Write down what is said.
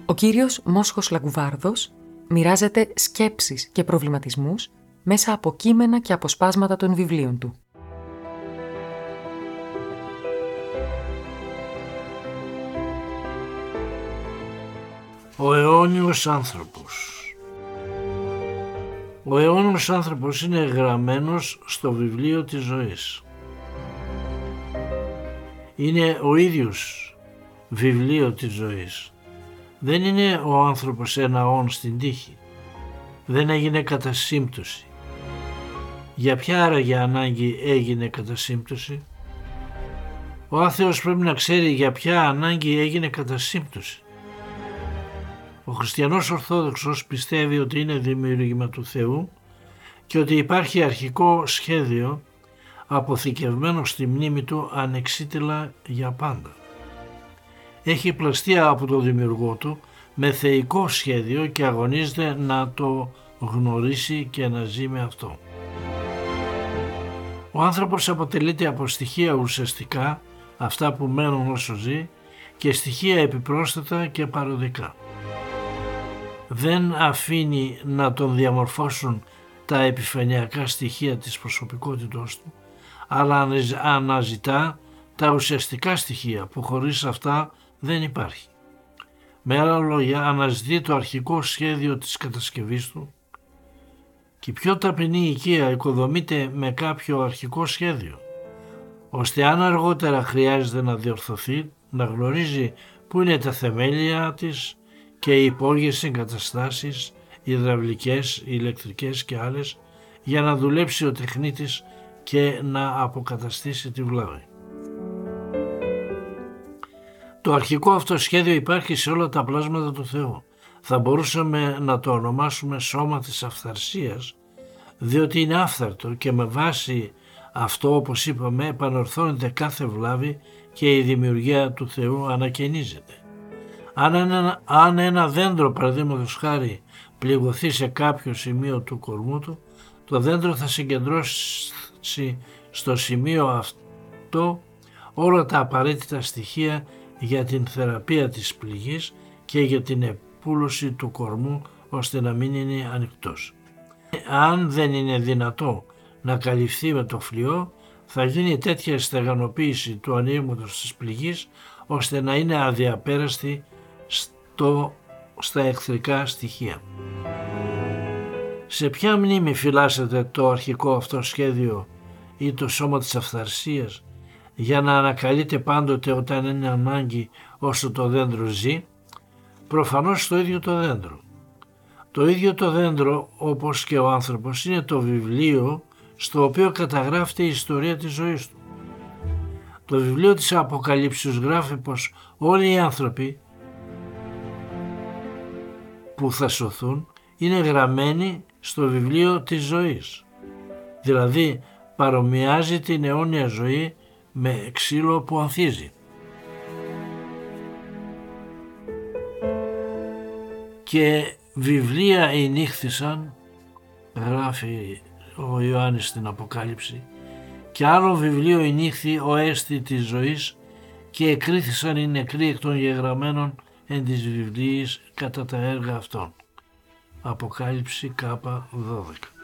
Ο κύριος Μόσχος Λαγκουβάρδος μοιράζεται σκέψεις και προβληματισμούς μέσα από κείμενα και αποσπάσματα των βιβλίων του. Ο αιώνιος άνθρωπος. Ο αιώνιος άνθρωπος είναι γραμμένος στο βιβλίο της ζωής. Είναι ο ίδιος βιβλίο της ζωής. Δεν είναι ο άνθρωπος ένα όν στην τύχη. Δεν έγινε κατά σύμπτωση. Για ποια άραγε ανάγκη έγινε κατά σύμπτωση? Ο άθεος πρέπει να ξέρει για ποια ανάγκη έγινε κατά σύμπτωση. Ο χριστιανός Ορθόδοξος πιστεύει ότι είναι δημιούργημα του Θεού και ότι υπάρχει αρχικό σχέδιο αποθηκευμένο στη μνήμη του ανεξίτηλα για πάντα. Έχει πλαστεί από τον δημιουργό του με θεϊκό σχέδιο και αγωνίζεται να το γνωρίσει και να ζει με αυτό. Ο άνθρωπος αποτελείται από στοιχεία ουσιαστικά, αυτά που μένουν όσο ζει, και στοιχεία επιπρόσθετα και παροδικά. Δεν αφήνει να τον διαμορφώσουν τα επιφανειακά στοιχεία της προσωπικότητός του, αλλά αναζητά τα ουσιαστικά στοιχεία που χωρίς αυτά δεν υπάρχει. Με άλλα λόγια, αναζητεί το αρχικό σχέδιο της κατασκευής του και η πιο ταπεινή οικία οικοδομείται με κάποιο αρχικό σχέδιο, ώστε αν αργότερα χρειάζεται να διορθωθεί, να γνωρίζει πού είναι τα θεμέλια της και οι υπόγειες εγκαταστάσεις, υδραυλικές, ηλεκτρικές και άλλες, για να δουλέψει ο τεχνίτης και να αποκαταστήσει τη βλάβη. Το αρχικό αυτό σχέδιο υπάρχει σε όλα τα πλάσματα του Θεού. Θα μπορούσαμε να το ονομάσουμε σώμα της αυθαρσίας, διότι είναι άφθαρτο και με βάση αυτό, όπως είπαμε, επανορθώνεται κάθε βλάβη και η δημιουργία του Θεού ανακαινίζεται. Αν ένα δέντρο, παραδείγματος χάρη, πληγωθεί σε κάποιο σημείο του κορμού του, το δέντρο θα συγκεντρώσει στο σημείο αυτό όλα τα απαραίτητα στοιχεία για την θεραπεία της πληγής και για την επούλωση του κορμού, ώστε να μην είναι ανοιχτός. Αν δεν είναι δυνατό να καλυφθεί με το φλοιό, θα γίνει τέτοια στεγανοποίηση του ανοίγματος της πληγής, ώστε να είναι αδιαπέραστη στα εχθρικά στοιχεία. Σε ποια μνήμη φυλάσσεται το αρχικό αυτό σχέδιο ή το σώμα της αυθαρσίας για να ανακαλείται πάντοτε όταν είναι ανάγκη όσο το δέντρο ζει? Προφανώς στο ίδιο το δέντρο. Το ίδιο το δέντρο, όπως και ο άνθρωπος, είναι το βιβλίο στο οποίο καταγράφεται η ιστορία της ζωής του. Το βιβλίο της Αποκαλύψεως γράφει πως όλοι οι άνθρωποι που θα σωθούν είναι γραμμένοι στο βιβλίο της ζωής. Δηλαδή παρομοιάζει την αιώνια ζωή με ξύλο που ανθίζει. Και βιβλία ηνύχθησαν, γράφει ο Ιωάννης στην Αποκάλυψη, και άλλο βιβλίο ηνύχθη ο έστι της ζωής και εκρίθησαν οι νεκροί εκ των γεγραμμένων εν της βιβλίης κατά τα έργα αυτών. Αποκάλυψη K12.